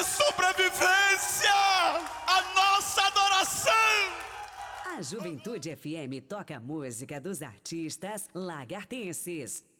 sobrevivência, a nossa adoração. A Juventude FM toca a música dos artistas lagartenses.